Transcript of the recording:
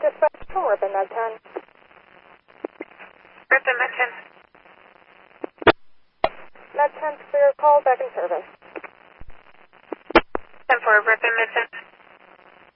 dispatch for Ripon Med 10. Ripon Med 10. Med 10 clear, call back in service. 10-4, Ripon Med 10.